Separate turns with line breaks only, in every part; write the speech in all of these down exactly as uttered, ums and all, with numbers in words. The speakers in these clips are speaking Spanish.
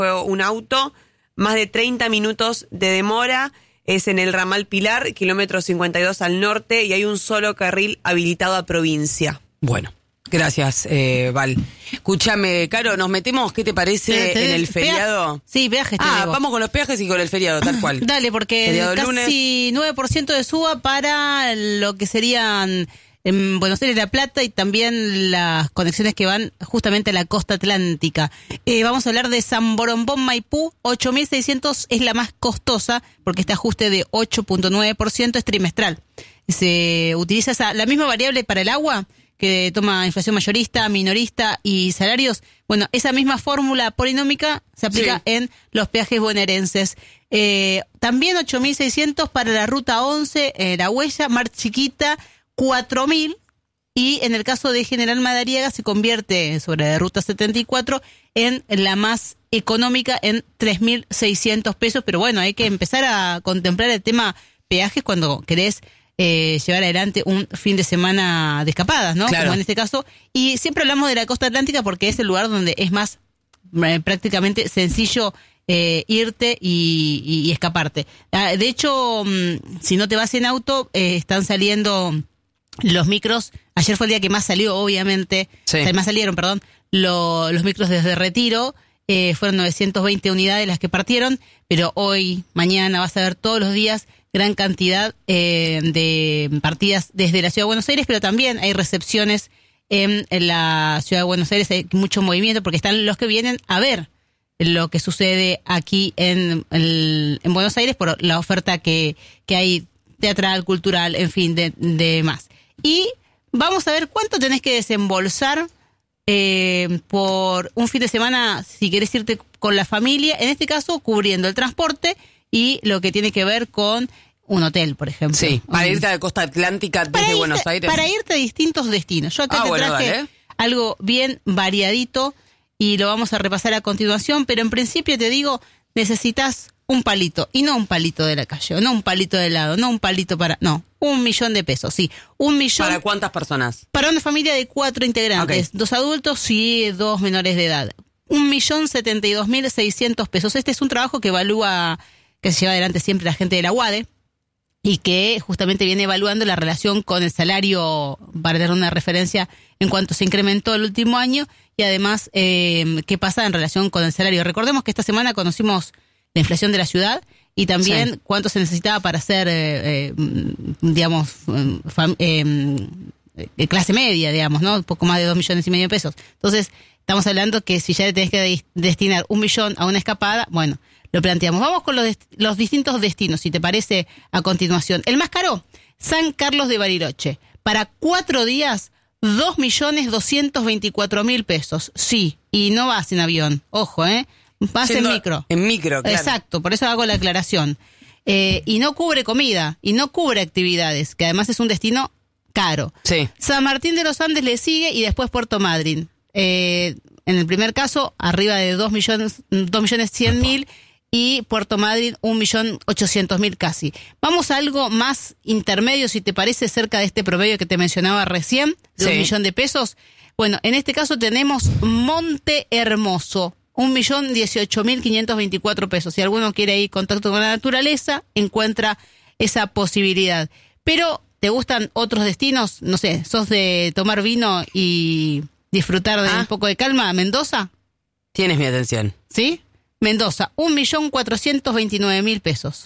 un auto, más de treinta minutos de demora, es en el ramal Pilar, kilómetro cincuenta y dos al norte, y hay un solo carril habilitado a provincia.
Bueno, gracias, eh, Val. Escúchame, Caro, ¿nos metemos, qué te parece,
¿Te, te,
en el
pea-
feriado?
Sí, peajes te
Ah,
debo.
vamos con los peajes y con el feriado, tal cual.
Dale, porque
Feriado
casi
lunes.
nueve por ciento de suba para lo que serían en Buenos Aires, La Plata, y también las conexiones que van justamente a la costa atlántica. Eh, vamos a hablar de San Borombón, Maipú, ocho mil seiscientos es la más costosa, porque este ajuste de ocho punto nueve por ciento es trimestral. Se utiliza esa, la misma variable para el agua, que toma inflación mayorista, minorista y salarios. Bueno, esa misma fórmula polinómica se aplica
Sí.
en los peajes bonaerenses. Eh, también ocho mil seiscientos para la ruta once, eh, La Huella, Mar Chiquita, cuatro mil, y en el caso de General Madariaga se convierte sobre la ruta setenta y cuatro en la más económica en tres mil seiscientos pesos, pero bueno, hay que empezar a contemplar el tema peajes cuando querés eh, llevar adelante un fin de semana de escapadas, ¿no?
Claro.
Como en este caso, y siempre hablamos de la costa atlántica porque es el lugar donde es más eh, prácticamente sencillo Eh, irte y, y, y escaparte. Ah, de hecho, mm, si no te vas en auto, eh, están saliendo los micros. Ayer fue el día que más salió, obviamente.
Sí.
O sea, más salieron, perdón. Lo, los micros desde Retiro. Eh, fueron novecientas veinte unidades las que partieron. Pero hoy, mañana, vas a ver todos los días gran cantidad eh, de partidas desde la Ciudad de Buenos Aires. Pero también hay recepciones en, en la Ciudad de Buenos Aires. Hay mucho movimiento porque están los que vienen a ver lo que sucede aquí en, en, en Buenos Aires por la oferta que, que hay teatral, cultural, en fin, de, de más. Y vamos a ver cuánto tenés que desembolsar eh, por un fin de semana si querés irte con la familia, en este caso cubriendo el transporte y lo que tiene que ver con un hotel, por ejemplo.
Sí, para
Un-
irte a la costa atlántica desde
para irte,
Buenos Aires.
Para irte a distintos destinos. Yo acá
Ah,
te
bueno,
traje
dale.
algo bien variadito y lo vamos a repasar a continuación, pero en principio te digo, necesitas un palito, y no un palito de la calle, no un palito de helado, no un palito para... No, un millón de pesos, sí. Un millón...
¿Para cuántas personas?
Para una familia de cuatro integrantes,
Ok.
dos adultos y dos menores de edad. Un millón setenta y dos mil seiscientos pesos. Este es un trabajo que evalúa, que se lleva adelante siempre la gente de la U A D E, y que justamente viene evaluando la relación con el salario para dar una referencia en cuanto se incrementó el último año y además eh, qué pasa en relación con el salario. Recordemos que esta semana conocimos la inflación de la ciudad y también
Sí.
cuánto se necesitaba para hacer, eh, eh, digamos, fam- eh, eh, clase media, digamos, ¿no? Un poco más de dos millones y medio de pesos. Entonces, estamos hablando que si ya le tenés que de- destinar un millón a una escapada, bueno, lo planteamos. Vamos con los, dest- los distintos destinos, si te parece, a continuación. El más caro, San Carlos de Bariloche. Para cuatro días, dos millones doscientos veinticuatro mil pesos. Sí, y no vas en avión. Ojo, ¿eh? Vas
Siendo-
en micro.
En micro, claro.
Exacto, por eso hago la aclaración. Eh, y no cubre comida, y no cubre actividades, que además es un destino caro.
Sí.
San Martín de los Andes le sigue y después Puerto Madryn. Eh, en el primer caso, arriba de dos millones, dos millones cien mil y Puerto Madryn un millón ochocientos mil casi. Vamos a algo más intermedio, si te parece, cerca de este promedio que te mencionaba recién, de
Sí.
un millón de pesos. Bueno, en este caso tenemos Monte Hermoso, un millón dieciocho mil quinientos veinticuatro pesos. Si alguno quiere ir en contacto con la naturaleza, encuentra esa posibilidad. Pero, ¿te gustan otros destinos? No sé, ¿sos de tomar vino y disfrutar de
Ah.
un poco de calma? ¿Mendoza?
Tienes mi atención.
¿Sí? Mendoza, un millón cuatrocientos veintinueve mil pesos.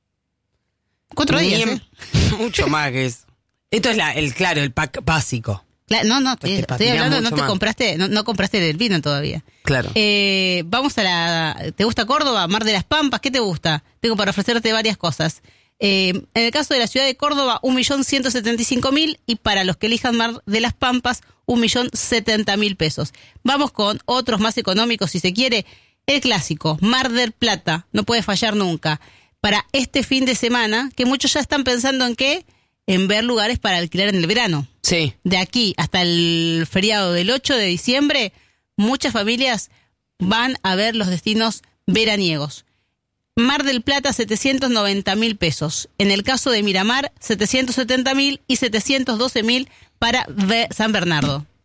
Cuatro días,
Ni-
¿eh?
Mucho más que eso. Esto es la, el, claro, el pack básico.
Cla- No, no, estoy,
Este
estoy
patinás
hablando, no
mucho
te
más.
compraste, no, no compraste el vino todavía.
Claro.
Eh, vamos a la... ¿Te gusta Córdoba? Mar de las Pampas, ¿qué te gusta? Tengo para ofrecerte varias cosas. Eh, en el caso de la ciudad de Córdoba, un millón ciento setenta y cinco mil y para los que elijan Mar de las Pampas, un millón setenta mil pesos. Vamos con otros más económicos, si se quiere. El clásico, Mar del Plata, no puede fallar nunca. Para este fin de semana, que muchos ya están pensando en qué, en ver lugares para alquilar en el verano.
Sí.
De aquí hasta el feriado del ocho de diciembre, muchas familias van a ver los destinos veraniegos. Mar del Plata, setecientos noventa mil pesos. En el caso de Miramar, setecientos setenta mil y setecientos doce mil para Be- San Bernardo.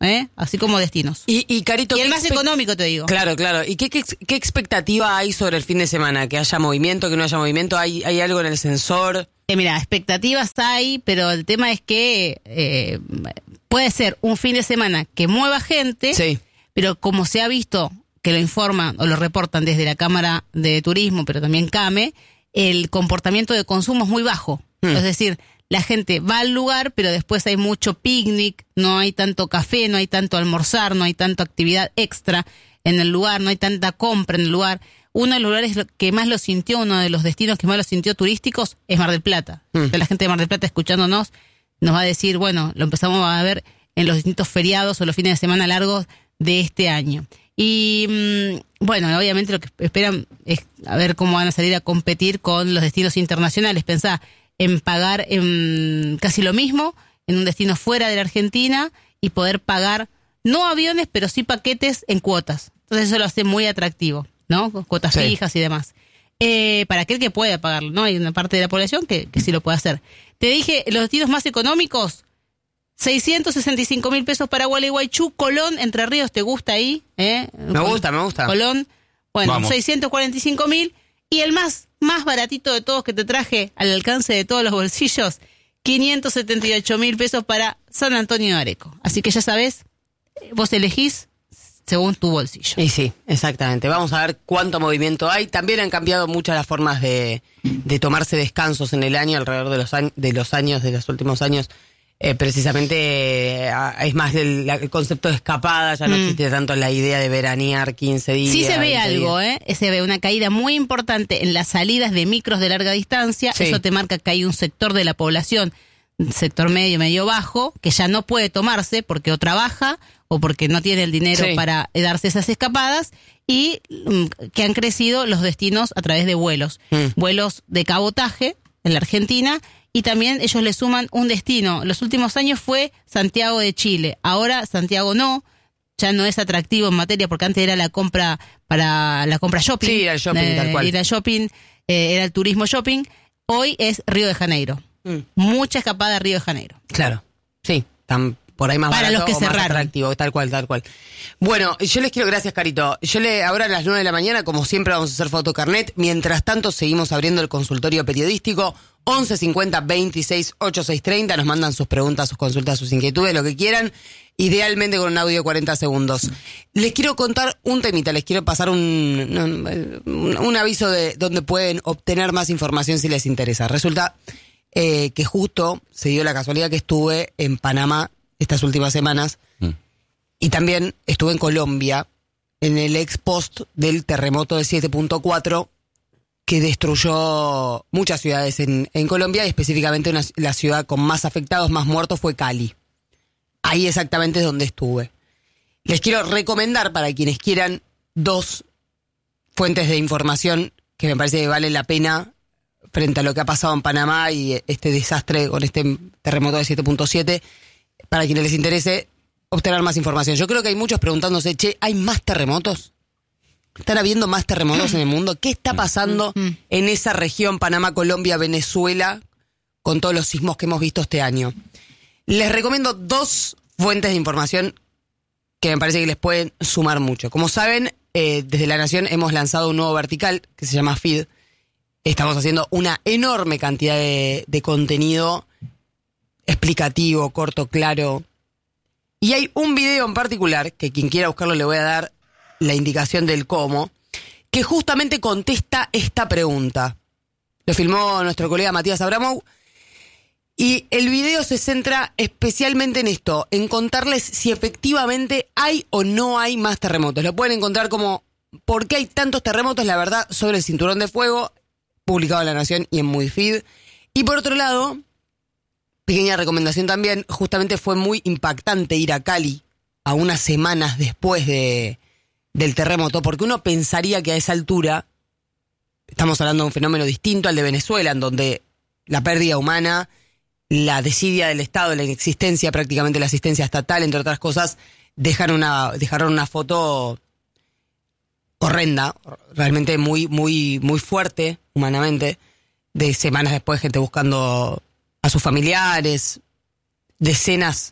¿eh? Así como destinos.
Y, y Carito,
Y el
¿qué
más
expe-
económico, te digo.
Claro, claro. ¿Y qué, qué, qué expectativa hay sobre el fin de semana? ¿Que haya movimiento, que no haya movimiento? ¿Hay, hay algo en el sensor?
Eh, mira, expectativas hay, pero el tema es que eh, puede ser un fin de semana que mueva gente,
Sí.
pero como se ha visto, que lo informan o lo reportan desde la Cámara de Turismo, pero también CAME, el comportamiento de consumo es muy bajo.
Hmm.
Es decir, la gente va al lugar, pero después hay mucho picnic, no hay tanto café, no hay tanto almorzar, no hay tanta actividad extra en el lugar, no hay tanta compra en el lugar. Uno de los lugares que más lo sintió, uno de los destinos que más lo sintió turísticos es Mar del Plata.
Mm.
La gente de Mar del Plata escuchándonos nos va a decir, bueno, lo empezamos a ver en los distintos feriados o los fines de semana largos de este año. Y mmm, bueno, obviamente lo que esperan es a ver cómo van a salir a competir con los destinos internacionales. Pensá en pagar en casi lo mismo en un destino fuera de la Argentina y poder pagar no aviones, pero sí paquetes en cuotas. Entonces eso lo hace muy atractivo, ¿no? Con cuotas
Sí.
fijas y demás. Eh, para aquel que pueda pagarlo, ¿no? Hay una parte de la población que, que sí lo puede hacer. Te dije, los destinos más económicos, seiscientos sesenta y cinco mil pesos para Gualeguaychú, Colón, Entre Ríos, ¿te gusta ahí? ¿Eh?
Me gusta, me gusta.
Colón, bueno,
Vamos.
seiscientos cuarenta y cinco mil. Y el más, más baratito de todos que te traje al alcance de todos los bolsillos, quinientos setenta y ocho mil pesos para San Antonio de Areco. Así que ya sabes, vos elegís según tu bolsillo.
Y sí, exactamente. Vamos a ver cuánto movimiento hay. También han cambiado muchas las formas de, de tomarse descansos en el año, alrededor de los, años, de los años, de los últimos años. Eh, precisamente eh, es más el, la- el concepto de escapada, ya no
Mm.
existe tanto la idea de veranear quince días.
Sí se ve
veinte
algo,
días.
¿eh? Se ve una caída muy importante en las salidas de micros de larga distancia.
Sí.
Eso te marca que hay un sector de la población, un sector medio, medio bajo, que ya no puede tomarse porque o trabaja o porque no tiene el dinero
Sí.
para eh, darse esas escapadas y mm, que han crecido los destinos a través de vuelos.
Mm.
Vuelos de cabotaje en la Argentina. Y también ellos le suman un destino. Los últimos años fue Santiago de Chile. Ahora Santiago no, ya no es atractivo en materia porque antes era la compra para la compra shopping.
Sí, era el shopping, tal cual.
Ir al shopping, eh, era el turismo shopping. Hoy es Río de Janeiro.
Mm.
Mucha escapada a Río de Janeiro.
Claro, sí, tan por ahí más
Para
barato
los que
o más
cerraron.
atractivo, tal cual, tal cual. Bueno, yo les quiero, gracias Carito. Yo le, ahora a las nueve de la mañana, como siempre, vamos a hacer fotocarnet. Mientras tanto, seguimos abriendo el consultorio periodístico. once cincuenta veintiséis ochenta y seis treinta. Nos mandan sus preguntas, sus consultas, sus inquietudes, lo que quieran. Idealmente con un audio de cuarenta segundos. Les quiero contar un temita, les quiero pasar un, un, un aviso de donde pueden obtener más información si les interesa. Resulta eh, que justo se dio la casualidad que estuve en Panamá estas últimas semanas
Mm.
y también estuve en Colombia en el ex post del terremoto de siete punto cuatro que destruyó muchas ciudades en, en Colombia y específicamente una, la ciudad con más afectados, más muertos fue Cali. Ahí exactamente es donde estuve. Les quiero recomendar para quienes quieran dos fuentes de información que me parece que vale la pena frente a lo que ha pasado en Panamá y este desastre con este terremoto de siete punto siete. Para quienes les interese obtener más información. Yo creo que hay muchos preguntándose, che, ¿hay más terremotos? ¿Están habiendo más terremotos en el mundo? ¿Qué está pasando en esa región, Panamá, Colombia, Venezuela, con todos los sismos que hemos visto este año? Les recomiendo dos fuentes de información que me parece que les pueden sumar mucho. Como saben, eh, desde La Nación hemos lanzado un nuevo vertical que se llama Feed. Estamos haciendo una enorme cantidad de, de contenido explicativo, corto, claro. Y hay un video en particular, que quien quiera buscarlo le voy a dar la indicación del cómo, que justamente contesta esta pregunta. Lo filmó nuestro colega Matías Abramov. Y el video se centra especialmente en esto, en contarles si efectivamente hay o no hay más terremotos. Lo pueden encontrar como ¿por qué hay tantos terremotos? La verdad, sobre el cinturón de fuego, publicado en La Nación y en Movifeed. Y por otro lado, pequeña recomendación también, justamente fue muy impactante ir a Cali a unas semanas después de, del terremoto, porque uno pensaría que a esa altura estamos hablando de un fenómeno distinto al de Venezuela, en donde la pérdida humana, la desidia del Estado, la inexistencia prácticamente la asistencia estatal, entre otras cosas, dejaron una, dejaron una foto horrenda, realmente muy, muy, muy fuerte humanamente, de semanas después gente buscando a sus familiares, decenas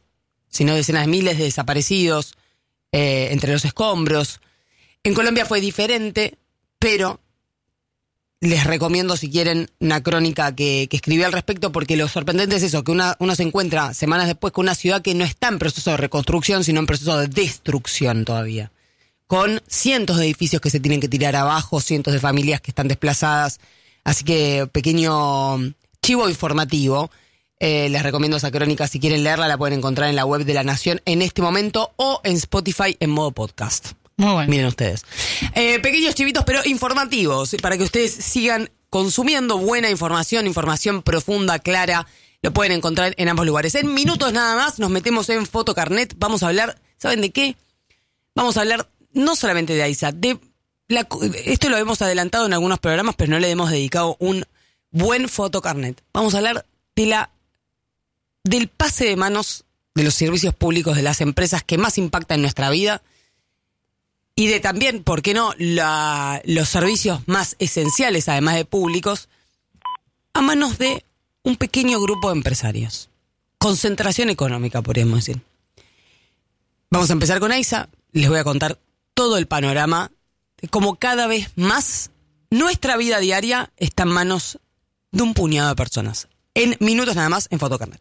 sino decenas de miles de desaparecidos eh, entre los escombros. En Colombia fue diferente, pero les recomiendo, si quieren, una crónica que, que escribí al respecto, porque lo sorprendente es eso, que una, uno se encuentra semanas después con una ciudad que no está en proceso de reconstrucción, sino en proceso de destrucción todavía, con cientos de edificios que se tienen que tirar abajo, cientos de familias que están desplazadas. Así que, pequeño chivo informativo. Eh, les recomiendo esa crónica. Si quieren leerla, la pueden encontrar en la web de La Nación en este momento o en Spotify en modo podcast.
Muy bueno.
Miren ustedes. Eh, pequeños chivitos, pero informativos, para que ustedes sigan consumiendo buena información, información profunda, clara. Lo pueden encontrar en ambos lugares. En minutos nada más nos metemos en Fotocarnet. Vamos a hablar, ¿saben de qué? Vamos a hablar no solamente de AISA, de la, esto lo hemos adelantado en algunos programas, pero no le hemos dedicado un buen Fotocarnet. Vamos a hablar de la del pase de manos de los servicios públicos de las empresas que más impactan en nuestra vida y de también, ¿por qué no?, la, los servicios más esenciales, además de públicos, a manos de un pequeño grupo de empresarios. Concentración económica, podríamos decir. Vamos a empezar con AISA. Les voy a contar todo el panorama de cómo cada vez más nuestra vida diaria está en manos de un puñado de personas. En minutos nada más en Fotocarnet.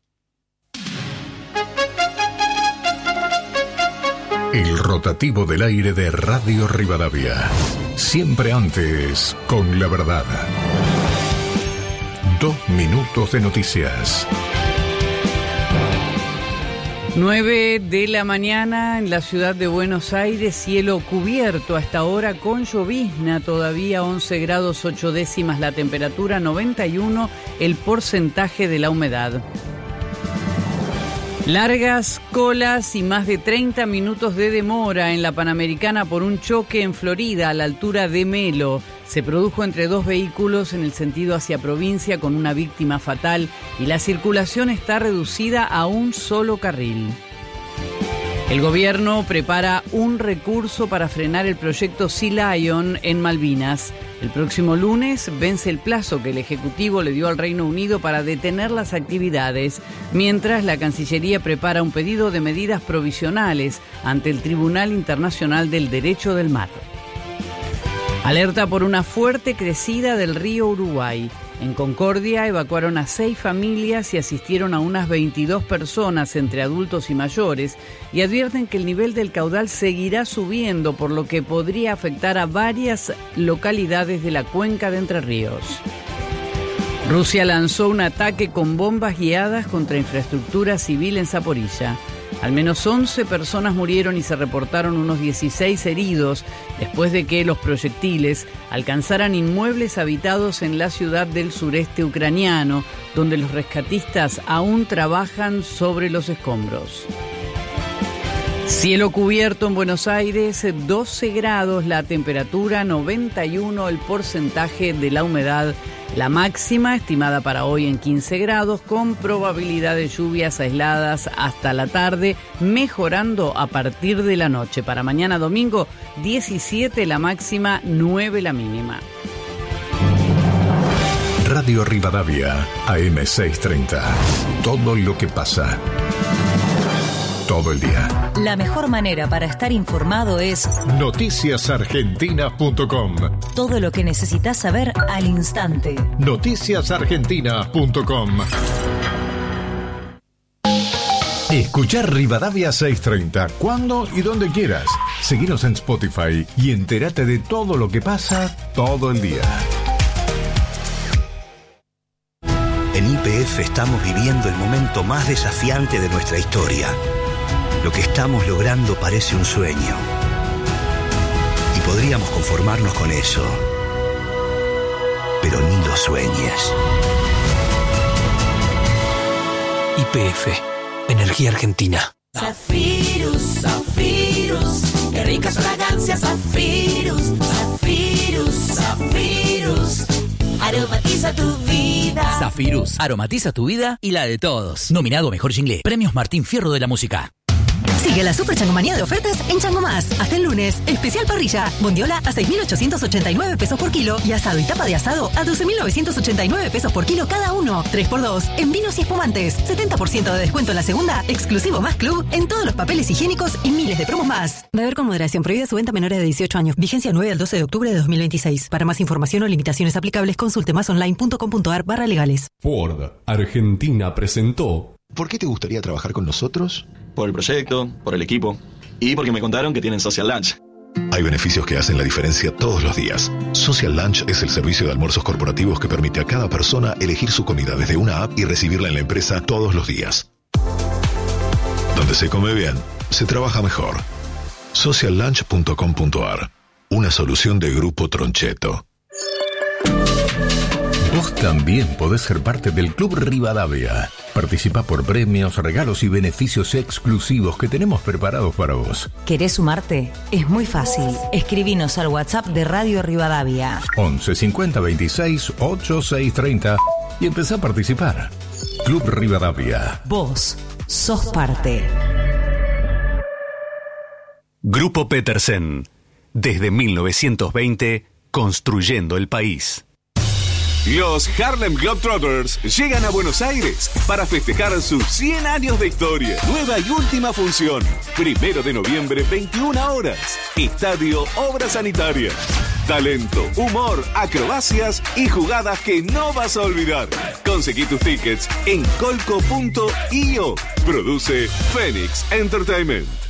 El rotativo del aire de Radio Rivadavia. Siempre antes, con la verdad. Dos minutos de noticias.
nueve de la mañana en la ciudad de Buenos Aires, cielo cubierto hasta ahora con llovizna, todavía once grados ocho décimas la temperatura, noventa y uno el porcentaje de la humedad. Largas colas y más de treinta minutos de demora en la Panamericana por un choque en Florida a la altura de Melo. Se produjo entre dos vehículos en el sentido hacia provincia con una víctima fatal y la circulación está reducida a un solo carril. El gobierno prepara un recurso para frenar el proyecto Sea Lion en Malvinas. El próximo lunes vence el plazo que el Ejecutivo le dio al Reino Unido para detener las actividades, mientras la Cancillería prepara un pedido de medidas provisionales ante el Tribunal Internacional del Derecho del Mar. Alerta por una fuerte crecida del río Uruguay. En Concordia evacuaron a seis familias y asistieron a unas veintidós personas entre adultos y mayores y advierten que el nivel del caudal seguirá subiendo, por lo que podría afectar a varias localidades de la cuenca de Entre Ríos. Rusia lanzó un ataque con bombas guiadas contra infraestructura civil en Zaporilla. Al menos once personas murieron y se reportaron unos dieciséis heridos después de que los proyectiles alcanzaran inmuebles habitados en la ciudad del sureste ucraniano, donde los rescatistas aún trabajan sobre los escombros. Cielo cubierto en Buenos Aires, doce grados la temperatura, noventa y uno el porcentaje de la humedad. La máxima estimada para hoy en quince grados, con probabilidad de lluvias aisladas hasta la tarde, mejorando a partir de la noche. Para mañana domingo, diecisiete la máxima, nueve la mínima.
Radio Rivadavia, A M seiscientos treinta. Todo lo que pasa. Todo el día.
La mejor manera para estar informado es
noticias argentinas punto com.
Todo lo que necesitas saber al instante.
noticias argentinas punto com. Escuchar Rivadavia seiscientos treinta cuando y donde quieras. Seguinos en Spotify y entérate de todo lo que pasa todo el día.
En Y P F estamos viviendo el momento más desafiante de nuestra historia. Lo que estamos logrando parece un sueño. Y podríamos conformarnos con eso. Pero ni lo sueñes.
Y P F, Energía Argentina.
Zafirus, Zafirus, qué ricas fragancias, Zafirus, Zafirus, Zafirus, aromatiza tu vida.
Zafirus, aromatiza tu vida y la de todos. Nominado Mejor Jingle, Premios Martín Fierro de la Música. Sigue la super changomanía de ofertas en Chango Más. Hasta el lunes, especial parrilla. Bondiola a seis mil ochocientos ochenta y nueve pesos por kilo y asado y tapa de asado a doce mil novecientos ochenta y nueve pesos por kilo cada uno. tres por dos en vinos y espumantes. setenta por ciento de descuento en la segunda, exclusivo Más Club en todos los papeles higiénicos y miles de promos más. Beber con moderación. Prohibida su venta a menores de dieciocho años. Vigencia nueve al doce de octubre de dos mil veintiséis. Para más información o limitaciones aplicables, consulte masonline.com.ar barra legales.
Ford Argentina presentó.
¿Por qué te gustaría trabajar con nosotros?
Por el proyecto, por el equipo y porque me contaron que tienen Social Lunch.
Hay beneficios que hacen la diferencia todos los días. Social Lunch es el servicio de almuerzos corporativos que permite a cada persona elegir su comida desde una app y recibirla en la empresa todos los días. Donde se come bien, se trabaja mejor. social lunch punto com punto ar. Una solución de Grupo Troncheto.
Vos también podés ser parte del Club Rivadavia. Participa por premios, regalos y beneficios exclusivos que tenemos preparados para vos.
¿Querés sumarte? Es muy fácil. Escribinos al WhatsApp de Radio Rivadavia.
once cincuenta veintiséis ochenta y seis treinta y empezá a participar. Club Rivadavia.
Vos sos parte.
Grupo Petersen. Desde mil novecientos veinte, construyendo el país.
Los Harlem Globetrotters llegan a Buenos Aires para festejar sus cien años de historia. Nueva y última función. Primero de noviembre, veintiuna horas. Estadio Obras Sanitarias. Talento, humor, acrobacias y jugadas que no vas a olvidar. Conseguí tus tickets en colco punto io. Produce Phoenix Entertainment.